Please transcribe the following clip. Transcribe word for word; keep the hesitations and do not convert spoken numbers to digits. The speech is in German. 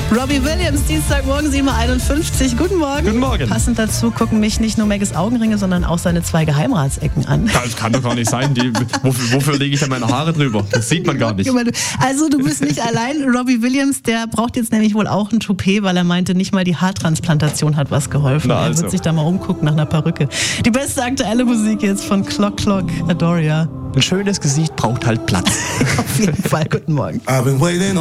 Robbie Williams, Dienstagmorgen sieben Uhr einundfünfzig. Guten Morgen. Guten Morgen. Passend dazu gucken mich nicht nur Megges Augenringe, sondern auch seine zwei Geheimratsecken an. Das kann doch gar nicht sein. Die, wofür, wofür lege ich da meine Haare drüber? Das sieht man gar nicht. Also du bist nicht allein. Robbie Williams, der braucht jetzt nämlich wohl auch ein Toupet, weil er meinte, nicht mal die Haartransplantation hat was geholfen. Na, also. Er wird sich da mal umgucken nach einer Perücke. Die beste aktuelle Musik jetzt von Clock Clock, Adoria. Ein schönes Gesicht braucht halt Platz. Auf jeden Fall. Guten Morgen. I've been waiting